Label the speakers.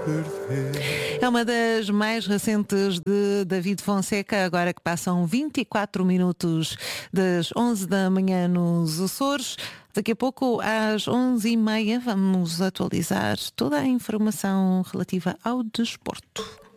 Speaker 1: É uma das mais recentes de David Fonseca, agora que passam 24 minutos das 11 da manhã nos Açores. Daqui a pouco, às 11h30, vamos atualizar toda a informação relativa ao desporto.